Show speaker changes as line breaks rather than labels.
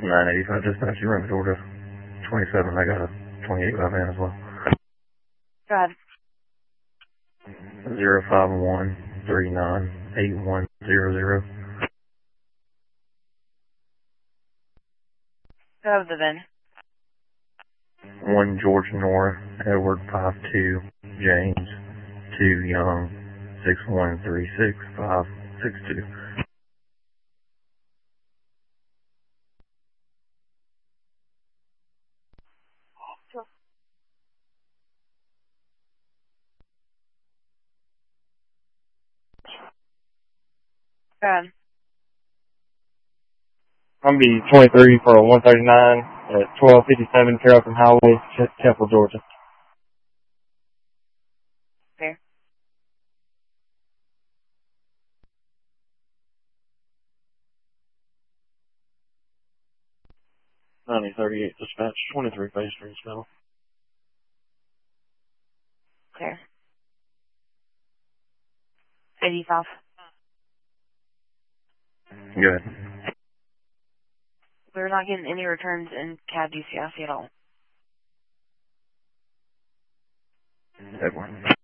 985 dispatch, you run Georgia 27. I got a 28 by van as well.
Go ahead.
051398100.
Go ahead with the VIN.
1 George Nora, Edward 52, James 2 Young 6136562.
Go ahead.
I'm going to be 23 for a 139 at 1257 Carrollton Highway, Temple, Georgia.
Fair.
9038 dispatch, 23 Bay Street, Spell.
Clear. 85.
Good.
We're not getting any returns in CAD DCIC at all.
Edward.